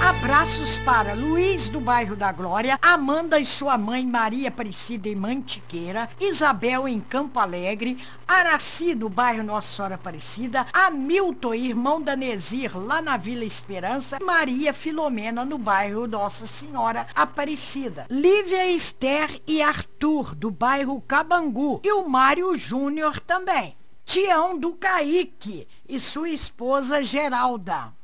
Abraços para Luiz, do bairro da Glória, Amanda e sua mãe Maria Aparecida em Mantiqueira, Isabel em Campo Alegre, Araci, do bairro Nossa Senhora Aparecida, Hamilton, irmão da Nezir, lá na Vila Esperança, Maria Filomena, no bairro Nossa Senhora Aparecida, Lívia, Esther e Arthur, do bairro Cabangu, e o Mário Júnior também. Tião do Caíque e sua esposa Geralda.